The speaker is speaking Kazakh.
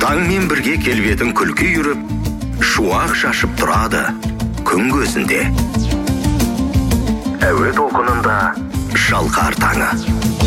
Таңмен бірге келбетін күлкі үйіріп, шуақ шашып тұрады күн көзінде. Әуе толқынында шалқар таңы.